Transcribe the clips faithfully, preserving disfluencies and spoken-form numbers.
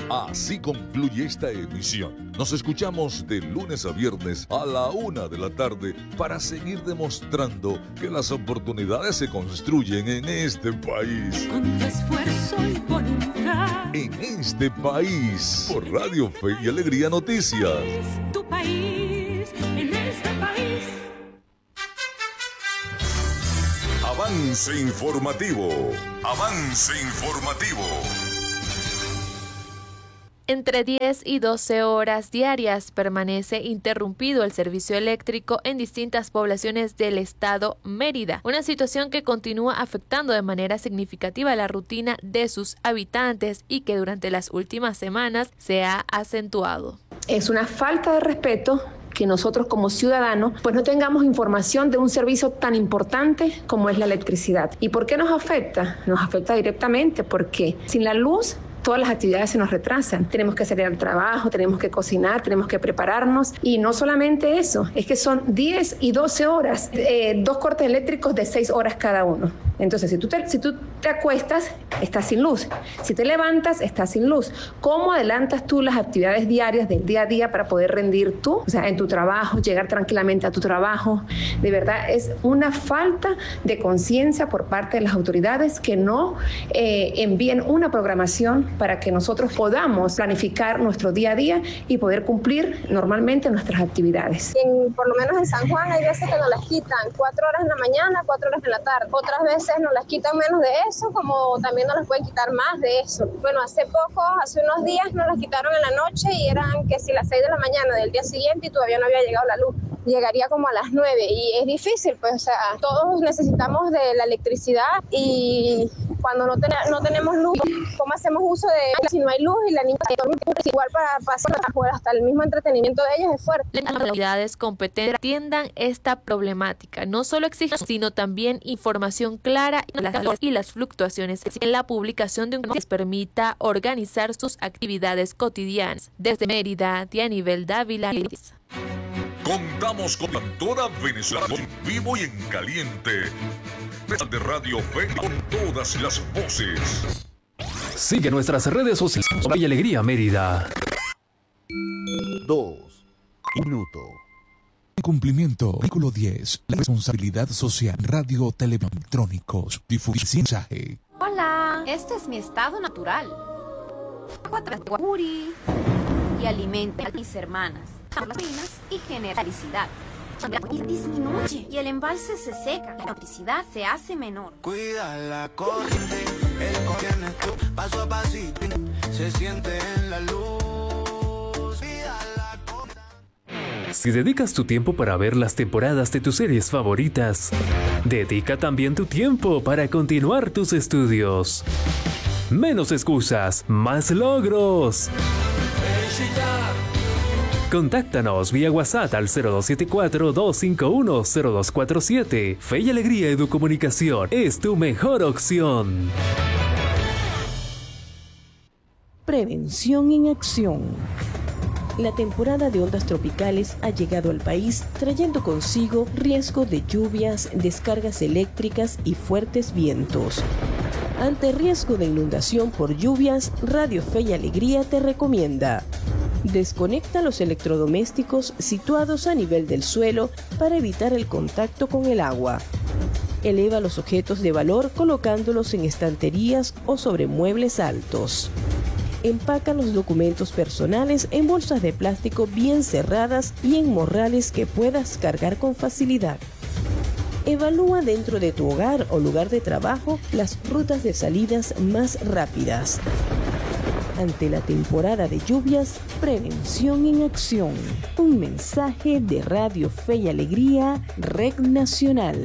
Así concluye esta emisión. Nos escuchamos de lunes a viernes a la una de la tarde para seguir demostrando que las oportunidades se construyen en este país. Con tu esfuerzo y voluntad. En este país, por Radio Fe y Alegría Noticias. Es tu país, en este país. Avance informativo. Avance informativo. Entre diez y doce horas diarias permanece interrumpido el servicio eléctrico en distintas poblaciones del estado Mérida, una situación que continúa afectando de manera significativa la rutina de sus habitantes y que durante las últimas semanas se ha acentuado. Es una falta de respeto que nosotros como ciudadanos pues no tengamos información de un servicio tan importante como es la electricidad. ¿Y por qué nos afecta? Nos afecta directamente porque sin la luz todas las actividades se nos retrasan. Tenemos que salir al trabajo, tenemos que cocinar, tenemos que prepararnos. Y no solamente eso, es que son diez y doce horas, eh, dos cortes eléctricos de seis horas cada uno. Entonces, si tú, te, si tú te acuestas, estás sin luz. Si te levantas, estás sin luz. ¿Cómo adelantas tú las actividades diarias del día a día para poder rendir tú? O sea, en tu trabajo, llegar tranquilamente a tu trabajo. De verdad, es una falta de conciencia por parte de las autoridades que no eh, envíen una programación para que nosotros podamos planificar nuestro día a día y poder cumplir normalmente nuestras actividades. En, por lo menos en San Juan hay veces que nos las quitan cuatro horas en la mañana, cuatro horas en la tarde. Otras veces nos las quitan menos de eso, como también nos las pueden quitar más de eso. Bueno, hace poco, hace unos días nos las quitaron en la noche y eran que si las seis de la mañana del día siguiente y todavía no había llegado la luz. Llegaría como a las nueve y es difícil, pues, o sea, todos necesitamos de la electricidad y cuando no, ten no tenemos luz, ¿cómo hacemos uso de ella si no hay luz y la niña dormir? Igual para pasar hasta el mismo entretenimiento de ellas es fuerte. Las autoridades competentes atiendan esta problemática, no solo exigen, sino también información clara y las fluctuaciones en la publicación de un que les permita organizar sus actividades cotidianas. Desde Mérida, Dianivel Dávila. Contamos con la toda Venezuela en vivo y en caliente. De Radio Fe con todas las voces. Sigue nuestras redes sociales. Fe y Alegría Mérida. Dos. Minuto. Cumplimiento. Artículo diez. La responsabilidad social. Radio Teleelectrónicos. Difusión mensaje. Hola. Este es mi estado natural. Y alimenta a mis hermanas. Y generalicidad. Y disminuye y el embalse se seca, la electricidad se hace menor. Cuida la corriente, el corriente tú, paso a pasito, se siente en la luz. Cuida la corriente. Si dedicas tu tiempo para ver las temporadas de tus series favoritas, dedica también tu tiempo para continuar tus estudios. Menos excusas, más logros. ¡Felicidad! Contáctanos vía WhatsApp al cero dos siete cuatro, dos cinco uno, cero dos cuatro siete. Fe y Alegría Educomunicación es tu mejor opción. Prevención en acción. La temporada de ondas tropicales ha llegado al país trayendo consigo riesgo de lluvias, descargas eléctricas y fuertes vientos. Ante riesgo de inundación por lluvias, Radio Fe y Alegría te recomienda: desconecta los electrodomésticos situados a nivel del suelo para evitar el contacto con el agua. Eleva los objetos de valor colocándolos en estanterías o sobre muebles altos. Empaca los documentos personales en bolsas de plástico bien cerradas y en morrales que puedas cargar con facilidad. Evalúa dentro de tu hogar o lugar de trabajo las rutas de salidas más rápidas. Ante la temporada de lluvias, prevención en acción. Un mensaje de Radio Fe y Alegría, Red Nacional.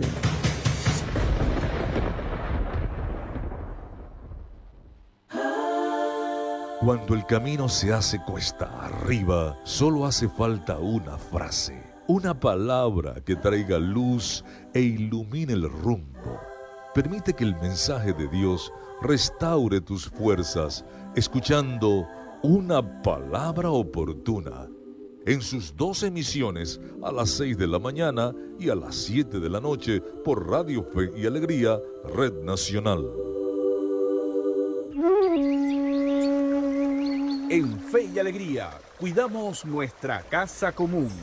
Cuando el camino se hace cuesta arriba, solo hace falta una frase, una palabra que traiga luz e ilumine el rumbo. Permite que el mensaje de Dios restaure tus fuerzas, escuchando una palabra oportuna. En sus dos emisiones, a las seis de la mañana y a las siete de la noche, por Radio Fe y Alegría, Red Nacional. En Fe y Alegría, cuidamos nuestra casa común.